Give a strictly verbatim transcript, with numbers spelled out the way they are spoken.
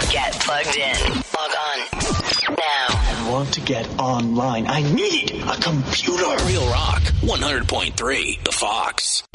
Get plugged in. Log on now. I want to get online. I need a computer. Real Rock, one hundred point three, The Fox.